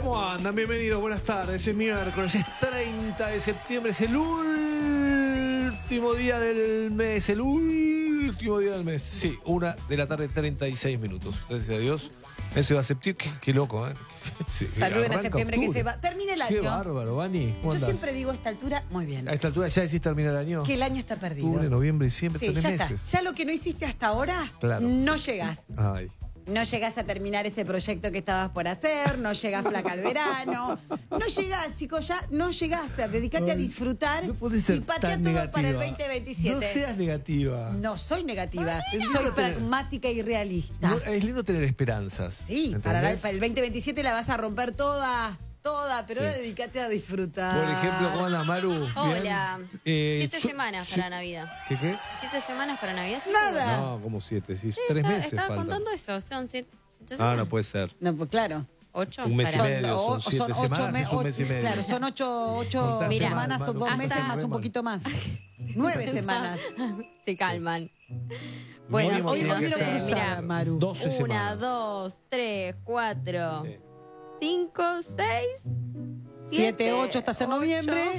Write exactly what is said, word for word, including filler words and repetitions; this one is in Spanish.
¿Cómo andan? Bienvenidos, buenas tardes. Es miércoles, es treinta de septiembre, es el último día del mes, el último día del mes. Sí, una de la tarde, treinta y seis minutos. Gracias a Dios. Ese va a septiembre, qué, qué loco, ¿eh? Sí, Saluden a septiembre octubre. que se va. Termina el año. Qué bárbaro, Vani. Yo siempre digo a esta altura, muy bien. A esta altura ya decís terminar el año. Que el año está perdido. Octubre, noviembre, diciembre, Sí, tres ya meses. está. Ya lo que no hiciste hasta ahora, Claro. no llegás. Ay. No llegás a terminar ese proyecto que estabas por hacer, no llegás flaca al verano. No llegás, chicos, ya no llegás. Dedicate a disfrutar No podés ser y patea tan todo negativa. para el veinte veintisiete. No seas negativa. No soy negativa, Es soy lindo tener- pragmática y realista. No, es lindo tener esperanzas. Sí, para, ¿entendés? para el veinte veintisiete la vas a romper toda, toda, pero Sí. ahora dedicate a disfrutar. Por ejemplo, ¿cómo anda Maru? ¿Bien? Hola. Eh, Siete yo- semanas sí. para Navidad. ¿Qué qué? Siete semanas para Navidad. ¿sí? Nada. No, como siete, sí, Sí, tres estaba, meses estaba faltan. contando eso. Son siete, siete Ah, semanas. no puede ser. No, pues claro. Ocho. Un mes y para- medio. son o- siete ocho semanas, me- es un mes y ocho- medio. Claro, son ocho, ocho Contá Mira, semanas, son dos Manu, meses hasta- más un poquito más. Nueve semanas. Se calman. Bueno, Mínimo sí, tiene no que sé, ser mira. Maru. doce Una, semanas. dos, tres, cuatro, Sí. cinco, seis, Siete, ocho hasta hacer ocho. noviembre.